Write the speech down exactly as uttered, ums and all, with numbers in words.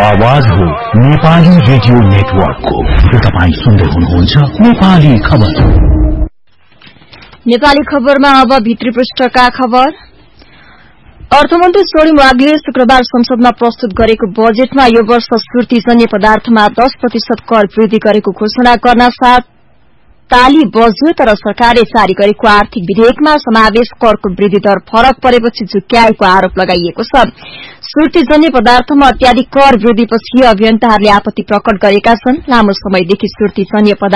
आवाज हो नेपाली रेडियो नेटवर्कको। तपाईँ सुन्दै हुनुहुन्छ नेपाली खबर। नेपाली खबरमा अब भित्री पृष्ठका खबर। अर्थमन्त्री स्वर्णिम वाग्ले शुक्रबार संसदमा प्रस्तुत गरेको बजेटमा यो वर्ष सुर्तीजन्य पदार्थमा दस प्रतिशत कर वृद्धि गरेको घोषणा गर्न साथ ताली बज्यो, तर सरकारले जारी गरेको आर्थिक विधेयकमा समावेश करको वृद्धि दर फरक परेपछि झुक्क्याएको आरोप लगाइएको छ। सुर्तीजन्य पदार्थमा अत्याधिक कर वृद्धिपछि अभियन्ताहरूले आपत्ति प्रकट गरेका छन्। लामो समयदेखि सुर्तीजन्य